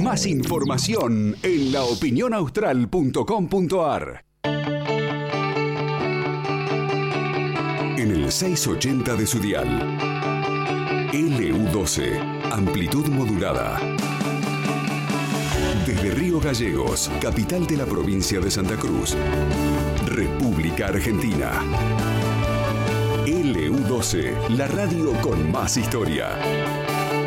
Más información en laopinionaustral.com.ar. En el 680 de su dial. LU12, amplitud modulada. Desde Río Gallegos, capital de la provincia de Santa Cruz, República Argentina. LU12, la radio con más historia.